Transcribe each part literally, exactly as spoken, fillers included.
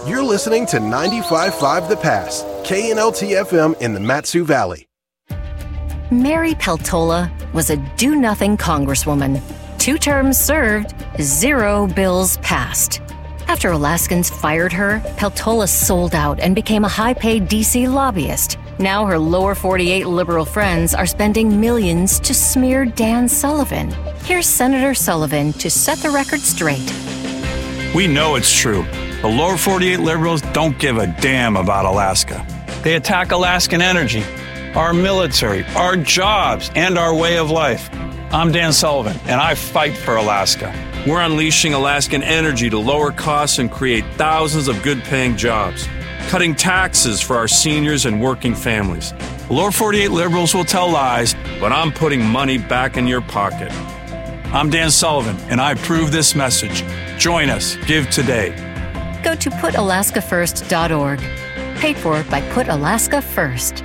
You're listening to ninety-five point five The Pass, K N L T F M in the Mat-Su Valley. Mary Peltola was a do-nothing congresswoman. Two terms served, zero bills passed. After Alaskans fired her, Peltola sold out and became a high-paid D C lobbyist. Now her lower forty-eight liberal friends are spending millions to smear Dan Sullivan. Here's Senator Sullivan to set the record straight. We know it's true. The lower forty-eight liberals don't give a damn about Alaska. They attack Alaskan energy, our military, our jobs, and our way of life. I'm Dan Sullivan, and I fight for Alaska. We're unleashing Alaskan energy to lower costs and create thousands of good-paying jobs, cutting taxes for our seniors and working families. The lower forty-eight liberals will tell lies, but I'm putting money back in your pocket. I'm Dan Sullivan, and I approve this message. Join us. Give today. Go to put alaska first dot org. Paid for by Put Alaska First.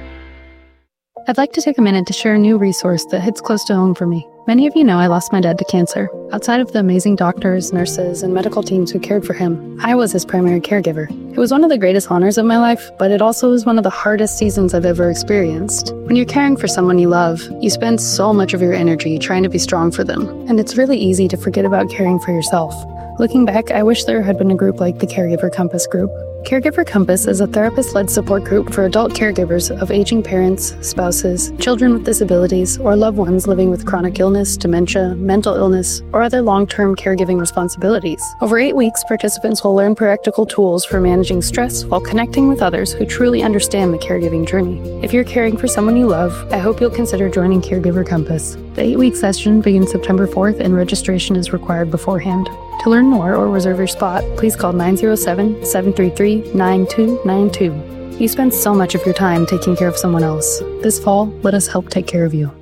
I'd like to take a minute to share a new resource that hits close to home for me. Many of you know I lost my dad to cancer. Outside of the amazing doctors, nurses, and medical teams who cared for him, I was his primary caregiver. It was one of the greatest honors of my life, but it also was one of the hardest seasons I've ever experienced. When you're caring for someone you love, you spend so much of your energy trying to be strong for them, and it's really easy to forget about caring for yourself. Looking back, I wish there had been a group like the Caregiver Compass group. Caregiver Compass is a therapist-led support group for adult caregivers of aging parents, spouses, children with disabilities, or loved ones living with chronic illness, dementia, mental illness, or other long-term caregiving responsibilities. Over eight weeks, participants will learn practical tools for managing stress while connecting with others who truly understand the caregiving journey. If you're caring for someone you love, I hope you'll consider joining Caregiver Compass. The eight-week session begins September fourth, and registration is required beforehand. To learn more or reserve your spot, please call nine zero seven, seven three three, nine two nine two. You spend so much of your time taking care of someone else. This fall, let us help take care of you.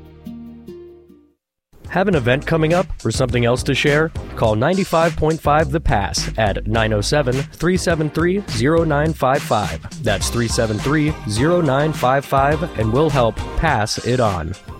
Have an event coming up or something else to share? Call ninety-five point five The Pass at nine oh seven, three seven three, oh nine five five. That's three seven three, oh nine five five, and we'll help pass it on.